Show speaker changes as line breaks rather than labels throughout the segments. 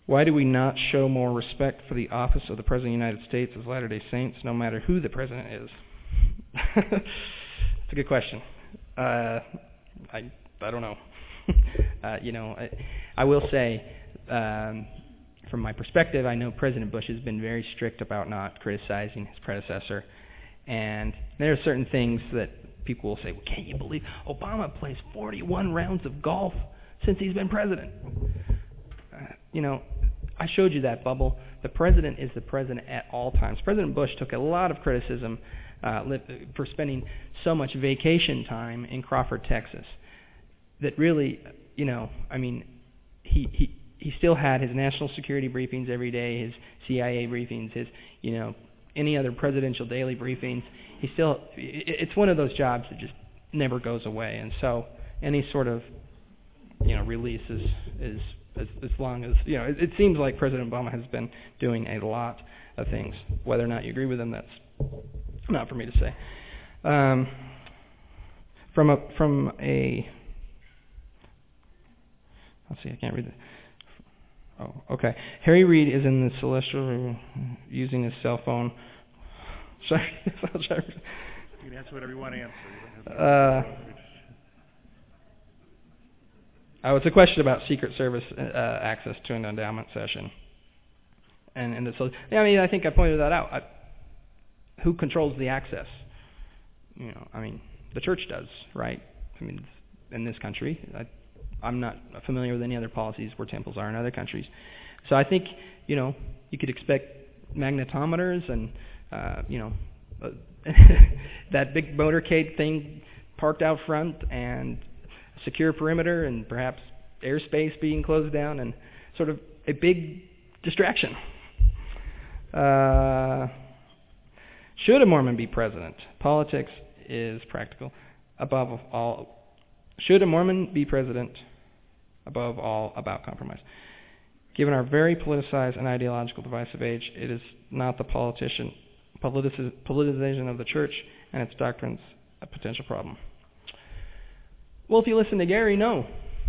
Why do we not show more respect for the office of the President of the United States as Latter-day Saints, no matter who the President is? It's a good question. I don't know. I will say, from my perspective, I know President Bush has been very strict about not criticizing his predecessor. And there are certain things that people will say, well, can't you believe Obama plays 41 rounds of golf since he's been president? I showed you that bubble. The president is the president at all times. President Bush took a lot of criticism for spending so much vacation time in Crawford, Texas, that really, he still had his national security briefings every day, his CIA briefings, his, any other presidential daily briefings. It's one of those jobs that just never goes away. And so any sort of, release is as long as, it seems like President Obama has been doing a lot of things. Whether or not you agree with him, that's not for me to say. Let's see, I can't read it. Oh, okay. Harry Reid is in the celestial using his cell phone. You
can answer whatever you want to answer.
It's a question about Secret Service access to an endowment session. And so, I think I pointed that out. Who controls the access? The church does, right? In this country. I'm not familiar with any other policies where temples are in other countries. So I think, you could expect magnetometers and, that big motorcade thing parked out front and secure perimeter and perhaps airspace being closed down and sort of a big distraction. Should a Mormon be president? Politics is practical. Above all, should a Mormon be president? Above all, about compromise. Given our very politicized and ideological divisive age, it is not the politicization of the church and its doctrines a potential problem. Well, if you listen to Gary, no.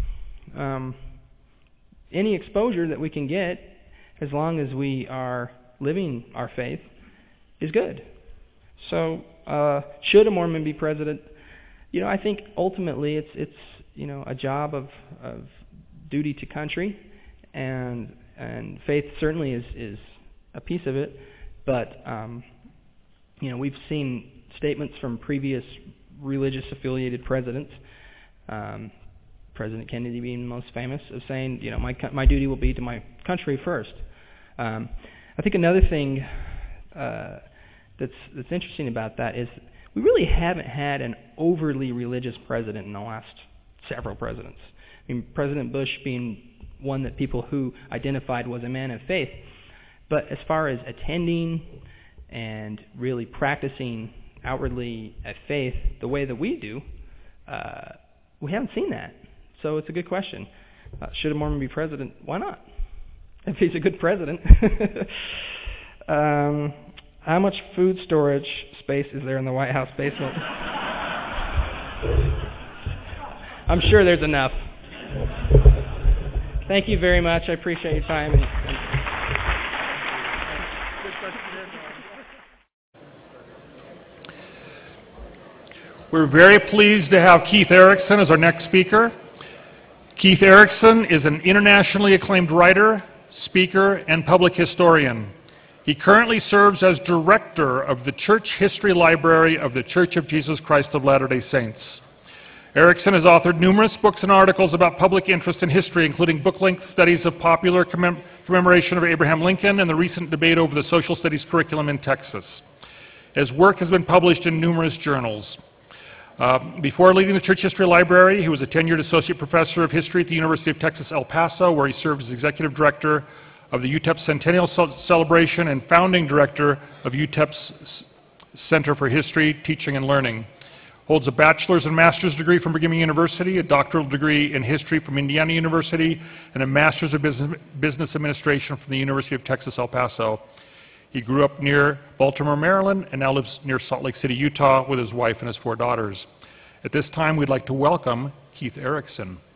Any exposure that we can get, as long as we are living our faith, is good. So, should a Mormon be president? I think ultimately it's a job of duty to country, and faith certainly is a piece of it. But we've seen statements from previous religious affiliated presidents. President Kennedy being most famous, of saying, my duty will be to my country first. I think another thing that's interesting about that is we really haven't had an overly religious president in the last several presidents. President Bush being one that people who identified was a man of faith. But as far as attending and really practicing outwardly a faith the way that we do, we haven't seen that. So it's a good question. Should a Mormon be president? Why not? If he's a good president. How much food storage space is there in the White House basement? I'm sure there's enough. Thank you very much. I appreciate your time.
We're very pleased to have Keith Erickson as our next speaker. Keith Erickson is an internationally acclaimed writer, speaker, and public historian. He currently serves as director of the Church History Library of the Church of Jesus Christ of Latter-day Saints. Erickson has authored numerous books and articles about public interest in history, including book-length studies of popular commemoration of Abraham Lincoln and the recent debate over the social studies curriculum in Texas. His work has been published in numerous journals. Before leading the Church History Library, he was a tenured associate professor of history at the University of Texas, El Paso, where he served as executive director of the UTEP Centennial Celebration and founding director of UTEP's Center for History, Teaching, and Learning. Holds a bachelor's and master's degree from Brigham Young University, a doctoral degree in history from Indiana University, and a master's of business administration from the University of Texas, El Paso. He grew up near Baltimore, Maryland, and now lives near Salt Lake City, Utah, with his wife and his 4 daughters. At this time, we'd like to welcome Keith Erickson.